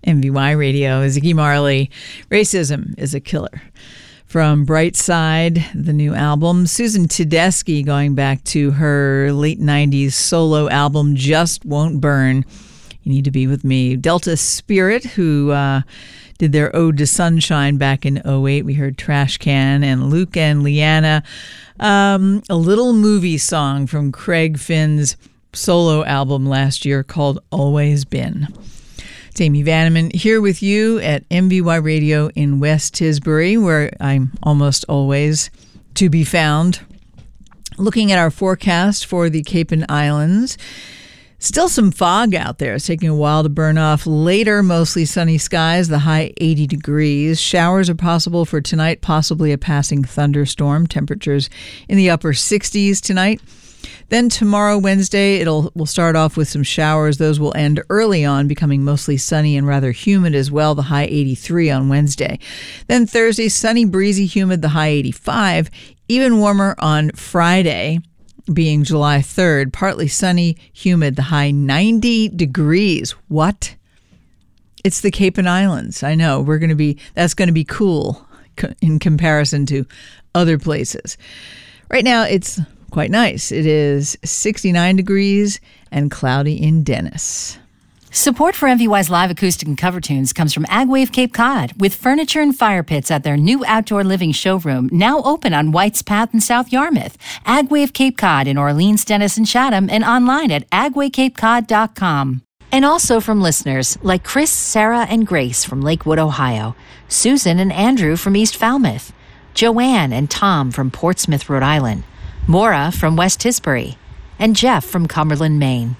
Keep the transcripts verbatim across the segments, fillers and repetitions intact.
M V Y Radio. Ziggy Marley, Racism is a Killer. From Bright Side, the new album. Susan Tedeschi, going back to her late nineties solo album, Just Won't Burn. You Need to Be With Me. Delta Spirit, who uh, did their Ode to Sunshine back in oh eight. We heard Trash Can. And Luke and Leanna, um, a little movie song from Craig Finn's solo album last year called Always Been. It's Amy Vanneman here with you at M V Y Radio in West Tisbury, where I'm almost always to be found. Looking at our forecast for the Cape and Islands. Still some fog out there. It's taking a while to burn off. Later, mostly sunny skies, the high eighty degrees. Showers are possible for tonight, possibly a passing thunderstorm. Temperatures in the upper sixties tonight. Then tomorrow, Wednesday, it'll we'll start off with some showers. Those will end early on, becoming mostly sunny and rather humid as well, the high eighty-three on Wednesday. Then Thursday, sunny, breezy, humid, the high eighty-five. Even warmer on Friday, being July third, partly sunny, humid, the high ninety degrees. What? It's the Cape and Islands. I know, we're going to be, that's going to be cool in comparison to other places. Right now, it's quite nice. It is sixty-nine degrees and cloudy in Dennis. Support for M V Y's live acoustic and cover tunes comes from Agwave Cape Cod, with furniture and fire pits at their new outdoor living showroom, now open on White's Path in South Yarmouth. Agwave Cape Cod in Orleans, Dennis, and Chatham, and online at agway cape cod dot com. And also from listeners like Chris, Sarah, and Grace from Lakewood, Ohio, Susan and Andrew from East Falmouth, Joanne and Tom from Portsmouth, Rhode Island, Maura from West Tisbury, and Jeff from Cumberland, Maine.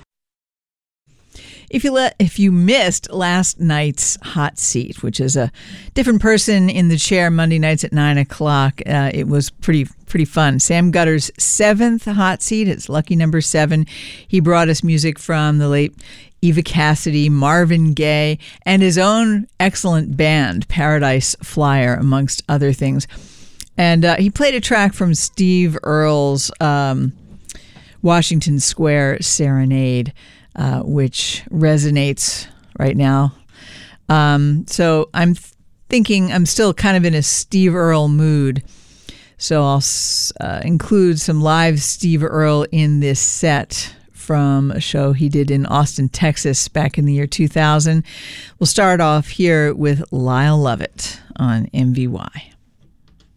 If you let, if you missed last night's Hot Seat, which is a different person in the chair Monday nights at nine o'clock, uh, it was pretty pretty fun. Sam Gutter's seventh Hot Seat. It's lucky number seven. He brought us music from the late Eva Cassidy, Marvin Gaye, and his own excellent band, Paradise Flyer, amongst other things. And uh, he played a track from Steve Earle's um, Washington Square Serenade, uh, which resonates right now. Um, so I'm thinking I'm still kind of in a Steve Earle mood. So I'll uh, include some live Steve Earle in this set from a show he did in Austin, Texas back in the year two thousand. We'll start off here with Lyle Lovett on M V Y.